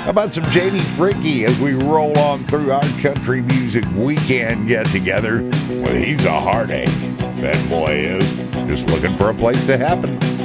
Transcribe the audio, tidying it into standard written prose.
How about some Janie Fricke as we roll on through our country music weekend get together? Well, he's a heartache. That boy is just looking for a place to happen.